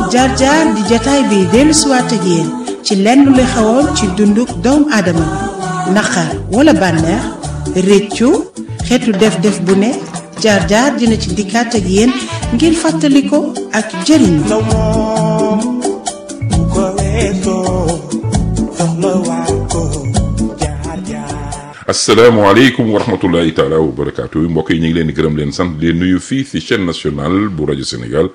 jaar-jaar di jataay bi dellu siwaat ak yéen ci lenn lu xewoon ci dunduk doomu aadama bi naqar wala bànneex réccu xeetu def-def bu ne jaar-jaar dina ci dikkaat ak yéen ngir fàttali ko ak jëriñu asalaamaaleykum wa rahmatullahi taala wa barakaatu mbokk yi ñu ngi leen di gërëm leen sant di nuyu fii ci chaîne nationale bu rajo Sénégal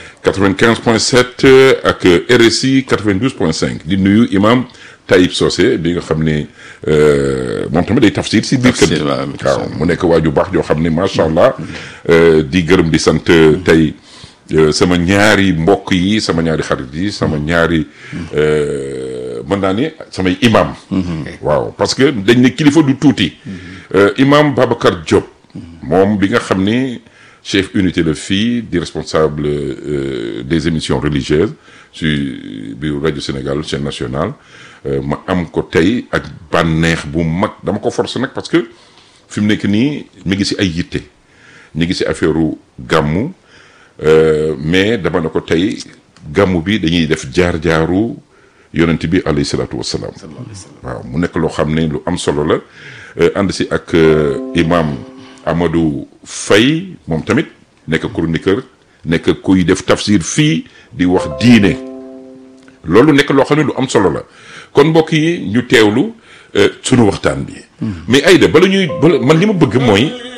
95.7 ak RSI 92.5 di nuyu imam Taïb Socé bi nga xam ne moom tamit day tafsir si biir kër waaw mu nekk waaju baax joo xam ne macha allah di gërëm di sant tey sama ñaari mbokk yi sama ñaari xarit yi sama ñaari mën naa ne samay imam waaw parce que dañ ne kilifa du tuuti imam Babacar Diop moom bi nga xam ne chef unité la fii di responsable des émissions religieuses ci biir rajo Sénégal chaîne nationale ma am ko tey ak bànneex bu mag dama ko forcer nag parce que fi mu nekk nii mi ngi si ay yitte ñu ngi si affaire gàmmu mais dama ne ko tey gàmmu bi dañuy def jaar-jaaru yonent bi alayhi salaatu wassalaam waaw mu nekk loo xam ne lu am solo la ànd si ak imam Amadou Faye moom tamit nekk chroniqueur nekk kuy def tafsir fii di wax diine loolu nekk loo xam ne lu am solo la kon mbokk yi ñu teewlu sunu waxtaan bi mais Aïda bala man li ma bëgg mooy